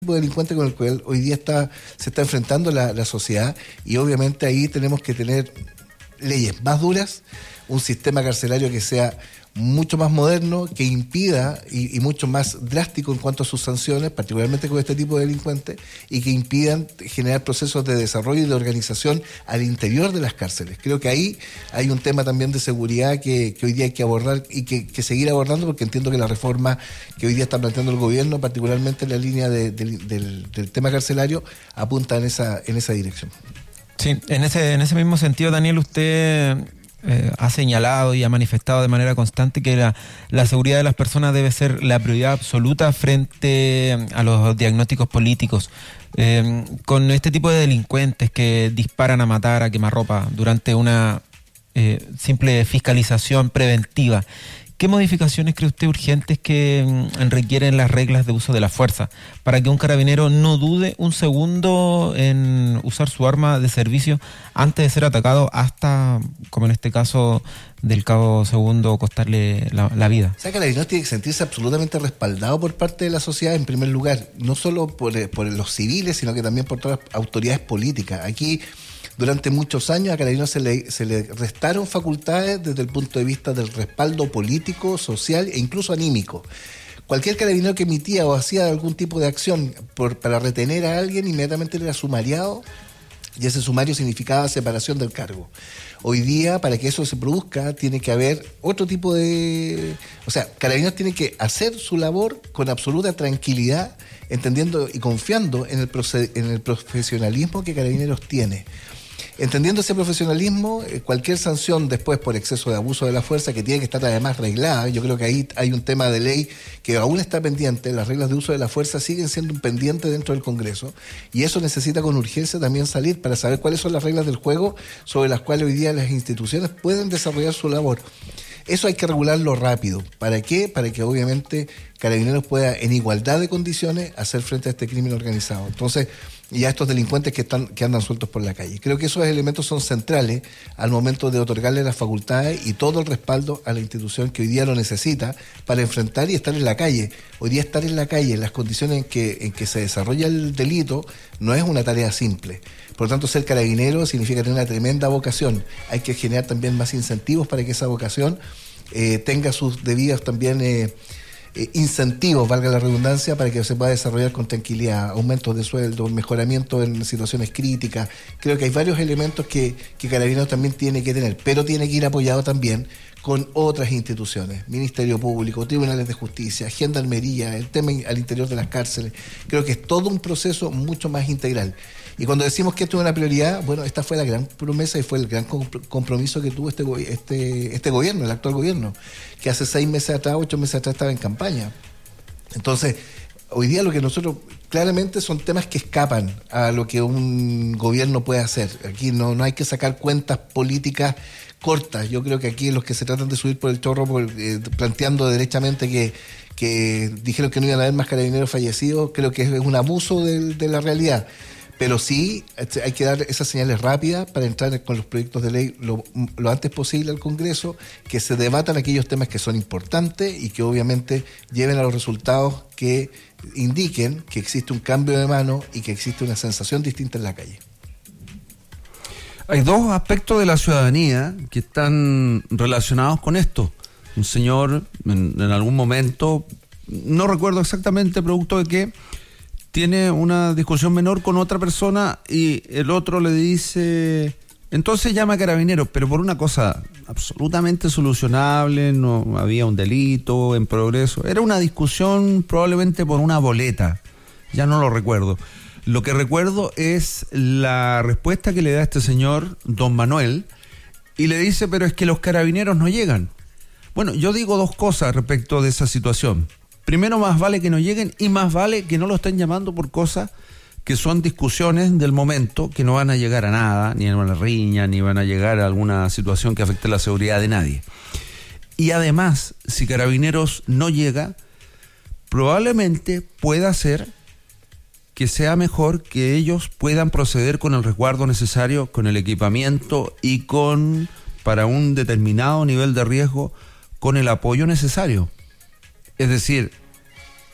tipo de delincuente con el cual hoy día se está enfrentando la sociedad, y obviamente ahí tenemos que tener leyes más duras, un sistema carcelario que sea mucho más moderno, que impida y mucho más drástico en cuanto a sus sanciones, particularmente con este tipo de delincuentes, y que impidan generar procesos de desarrollo y de organización al interior de las cárceles. Creo que ahí hay un tema también de seguridad que hoy día hay que abordar y que seguir abordando, porque entiendo que la reforma que hoy día está planteando el gobierno, particularmente en la línea del tema carcelario, apunta en esa dirección. Sí, en ese mismo sentido, Daniel, usted ha señalado y ha manifestado de manera constante que la seguridad de las personas debe ser la prioridad absoluta frente a los diagnósticos políticos. Con este tipo de delincuentes que disparan a matar, a quemarropa durante una simple fiscalización preventiva, ¿qué modificaciones cree usted urgentes que requieren las reglas de uso de la fuerza para que un carabinero no dude un segundo en usar su arma de servicio antes de ser atacado, hasta, como en este caso del cabo Segundo, costarle la vida? O sea, Carabineros tiene que sentirse absolutamente respaldado por parte de la sociedad, en primer lugar, no solo por los civiles, sino que también por todas las autoridades políticas. Aquí, durante muchos años, a Carabineros se le restaron facultades desde el punto de vista del respaldo político, social e incluso anímico. Cualquier carabinero que emitía o hacía algún tipo de acción para retener a alguien, inmediatamente era sumariado, y ese sumario significaba separación del cargo. Hoy día, para que eso se produzca, tiene que haber otro tipo de... O sea, Carabineros tiene que hacer su labor con absoluta tranquilidad, entendiendo y confiando en el profesionalismo que Carabineros tiene. Entendiendo ese profesionalismo, cualquier sanción después por exceso de abuso de la fuerza, que tiene que estar además reglada, yo creo que ahí hay un tema de ley que aún está pendiente. Las reglas de uso de la fuerza siguen siendo un pendiente dentro del Congreso, y eso necesita con urgencia también salir para saber cuáles son las reglas del juego sobre las cuales hoy día las instituciones pueden desarrollar su labor. Eso hay que regularlo rápido. ¿Para qué? Para que obviamente Carabineros pueda, en igualdad de condiciones, hacer frente a este crimen organizado. Entonces, y a estos delincuentes que andan sueltos por la calle. Creo que esos elementos son centrales al momento de otorgarle las facultades y todo el respaldo a la institución que hoy día lo necesita para enfrentar y estar en la calle. Hoy día estar en la calle, en las condiciones en que se desarrolla el delito, no es una tarea simple. Por lo tanto, ser carabinero significa tener una tremenda vocación. Hay que generar también más incentivos para que esa vocación tenga sus debidas también incentivos, valga la redundancia, para que se pueda desarrollar con tranquilidad, aumentos de sueldo, mejoramiento en situaciones críticas. Creo que hay varios elementos que Carabineros también tiene que tener, pero tiene que ir apoyado también con otras instituciones, Ministerio Público, Tribunales de Justicia, Gendarmería, el tema al interior de las cárceles. Creo que es todo un proceso mucho más integral. Y cuando decimos que esto es una prioridad, bueno, esta fue la gran promesa y fue el gran compromiso que tuvo este gobierno, el actual gobierno, que hace 6 meses atrás, 8 meses atrás estaba en campaña. Entonces, hoy día lo que nosotros, claramente son temas que escapan a lo que un gobierno puede hacer. Aquí no hay que sacar cuentas políticas cortas. Yo creo que aquí los que se tratan de subir por el chorro, planteando derechamente que dijeron que no iban a haber más carabineros fallecidos, creo que es un abuso de la realidad. Pero sí hay que dar esas señales rápidas para entrar con los proyectos de ley lo antes posible al Congreso, que se debatan aquellos temas que son importantes y que obviamente lleven a los resultados que indiquen que existe un cambio de mano y que existe una sensación distinta en la calle. Hay dos aspectos de la ciudadanía que están relacionados con esto. Un señor en algún momento, no recuerdo exactamente producto de qué, tiene una discusión menor con otra persona y el otro le dice, entonces llama a Carabineros, pero por una cosa absolutamente solucionable, no había un delito en progreso, era una discusión probablemente por una boleta, ya no lo recuerdo. Lo que recuerdo es la respuesta que le da este señor, don Manuel, y le dice, pero es que los Carabineros no llegan. Bueno, yo digo dos cosas respecto de esa situación. Primero, más vale que no lleguen y más vale que no lo estén llamando por cosas que son discusiones del momento, que no van a llegar a nada, ni a una riña, ni van a llegar a alguna situación que afecte la seguridad de nadie. Y además, si Carabineros no llega, probablemente pueda ser que sea mejor que ellos puedan proceder con el resguardo necesario, con el equipamiento y para un determinado nivel de riesgo, con el apoyo necesario. Es decir,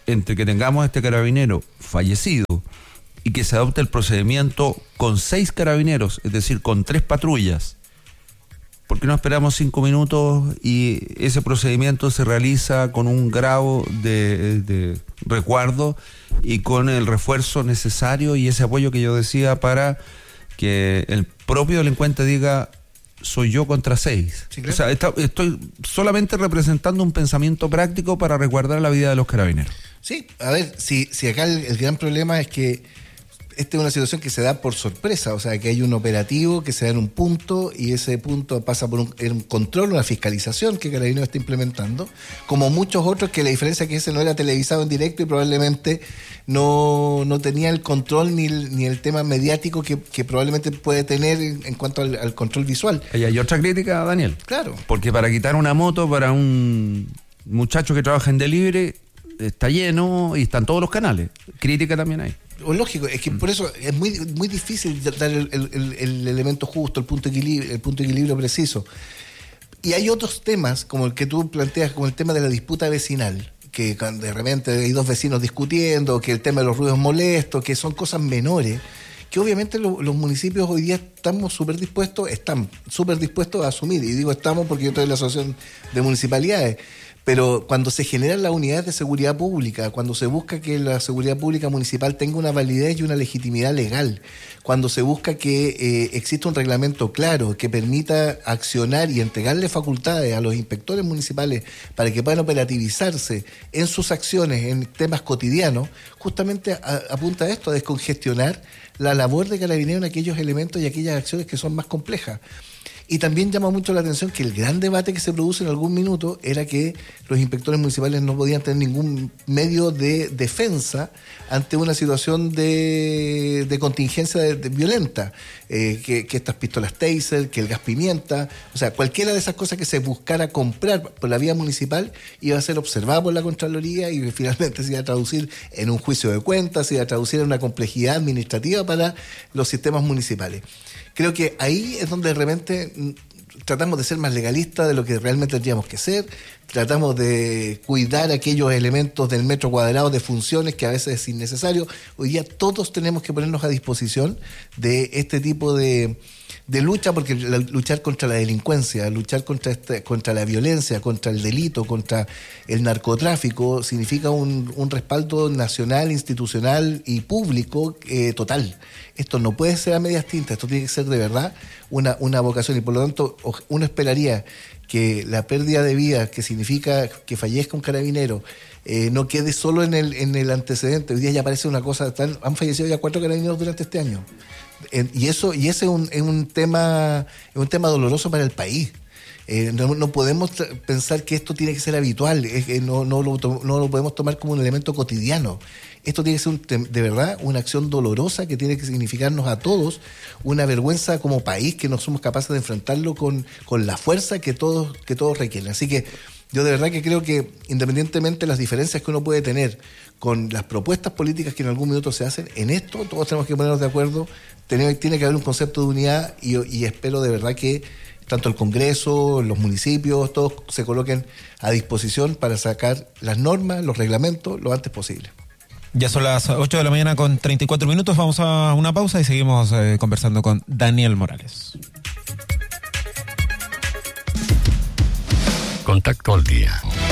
entre que tengamos a este carabinero fallecido y que se adopte el procedimiento con 6 carabineros, es decir, con 3 patrullas. ¿Por qué no esperamos 5 minutos y ese procedimiento se realiza con un grado de resguardo y con el refuerzo necesario y ese apoyo que yo decía para que el propio delincuente diga: soy yo contra 6? Sí, claro. O sea, estoy solamente representando un pensamiento práctico para resguardar la vida de los carabineros. Sí, a ver, si acá el gran problema es que esta es una situación que se da por sorpresa, o sea, que hay un operativo que se da en un punto y ese punto pasa por un control, una fiscalización que Carabineros está implementando, como muchos otros, que la diferencia es que ese no era televisado en directo y probablemente no tenía el control ni el tema mediático que probablemente puede tener en cuanto al control visual. Y hay otra crítica, Daniel. Claro. Porque para quitar una moto para un muchacho que trabaja en delivery está lleno y están todos los canales. Crítica también hay. O lógico, es que por eso es muy difícil dar el elemento justo, el punto de equilibrio preciso. Y hay otros temas, como el que tú planteas, como el tema de la disputa vecinal, que de repente hay 2 vecinos discutiendo, que el tema de los ruidos molestos, que son cosas menores, que obviamente los municipios hoy día están súper dispuestos a asumir. Y digo estamos porque yo estoy en la Asociación de Municipalidades. Pero cuando se generan las unidades de seguridad pública, cuando se busca que la seguridad pública municipal tenga una validez y una legitimidad legal, cuando se busca que exista un reglamento claro que permita accionar y entregarle facultades a los inspectores municipales para que puedan operativizarse en sus acciones, en temas cotidianos, justamente apunta a esto, a descongestionar la labor de Carabineros en aquellos elementos y aquellas acciones que son más complejas. Y también llama mucho la atención que el gran debate que se produce en algún minuto era que los inspectores municipales no podían tener ningún medio de defensa ante una situación de contingencia violenta, que estas pistolas taser, que el gas pimienta, o sea, cualquiera de esas cosas que se buscara comprar por la vía municipal iba a ser observada por la Contraloría y finalmente se iba a traducir en un juicio de cuentas, se iba a traducir en una complejidad administrativa para los sistemas municipales. Creo que ahí es donde de repente tratamos de ser más legalistas de lo que realmente tendríamos que ser, tratamos de cuidar aquellos elementos del metro cuadrado de funciones que a veces es innecesario. Hoy día todos tenemos que ponernos a disposición de este tipo de lucha, porque luchar contra la delincuencia, luchar contra la violencia, contra el delito, contra el narcotráfico, significa un respaldo nacional, institucional y público total. Esto no puede ser a medias tintas, esto tiene que ser de verdad una vocación, y por lo tanto uno esperaría que la pérdida de vida que significa que fallezca un carabinero no quede solo en el antecedente. Hoy día ya parece una cosa han fallecido ya 4 carabineros durante este año. Y ese es un tema doloroso para el país. No podemos pensar que esto tiene que ser habitual, no lo podemos tomar como un elemento cotidiano. Esto tiene que ser de verdad una acción dolorosa que tiene que significarnos a todos una vergüenza como país, que no somos capaces de enfrentarlo con la fuerza que todos requieren. Así que yo de verdad que creo que independientemente de las diferencias que uno puede tener con las propuestas políticas que en algún minuto se hacen, en esto todos tenemos que ponernos de acuerdo, tiene que haber un concepto de unidad y espero de verdad que tanto el Congreso, los municipios, todos se coloquen a disposición para sacar las normas, los reglamentos lo antes posible. Ya son las 8 de la mañana con 34 minutos, vamos a una pausa y seguimos conversando con Daniel Morales. Contacto al día.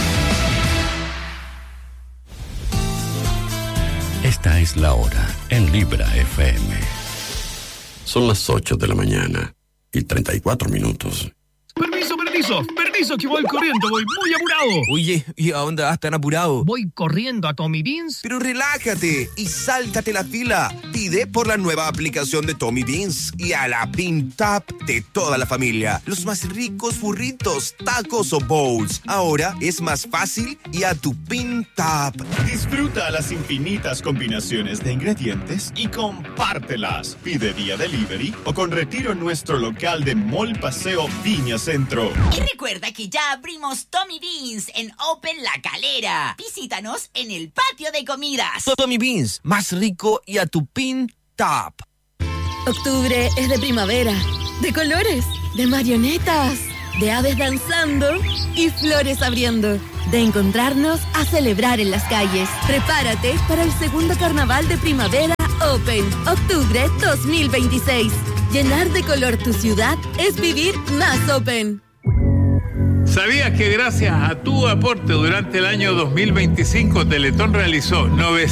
Esta es la hora en Libra FM. Son las 8 de la mañana y 34 minutos. Permiso, que voy corriendo, voy muy apurado. Oye, ¿y a dónde vas tan apurado? Voy corriendo a Tommy Beans. Pero relájate y sáltate la fila. Pide por la nueva aplicación de Tommy Beans y a la Bean Tap de toda la familia. Los más ricos burritos, tacos o bowls. Ahora es más fácil y a tu Bean Tap. Disfruta las infinitas combinaciones de ingredientes y compártelas. Pide vía delivery o con retiro en nuestro local de Mall Paseo Viña Centro. Y recuerda que ya abrimos Tommy Beans en Open La Calera. Visítanos en el patio de comidas. Tommy Beans, más rico y a tu Bean Tap. Octubre es de primavera, de colores, de marionetas, de aves danzando y flores abriendo. De encontrarnos a celebrar en las calles. Prepárate para el segundo carnaval de primavera Open, octubre 2026. Llenar de color tu ciudad es vivir más Open. ¿Sabías que gracias a tu aporte durante el año 2025 Teletón realizó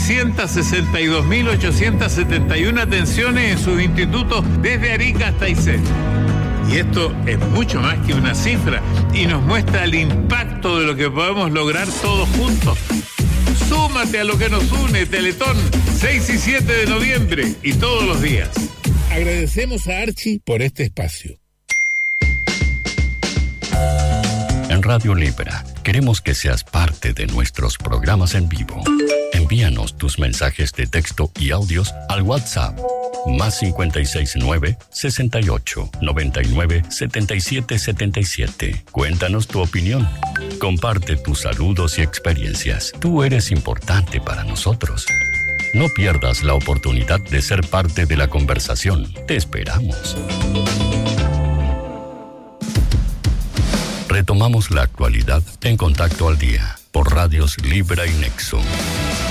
962.871 atenciones en sus institutos desde Arica hasta Aysén? Y esto es mucho más que una cifra y nos muestra el impacto de lo que podemos lograr todos juntos. Súmate a lo que nos une, Teletón, 6 y 7 de noviembre y todos los días. Agradecemos a Archie por este espacio. En Radio Libra, queremos que seas parte de nuestros programas en vivo. Envíanos tus mensajes de texto y audios al WhatsApp más 569 68 99 77 77. Cuéntanos tu opinión. Comparte tus saludos y experiencias. Tú eres importante para nosotros. No pierdas la oportunidad de ser parte de la conversación. Te esperamos. Retomamos la actualidad en Contacto al Día por Radios Libra y Nexo.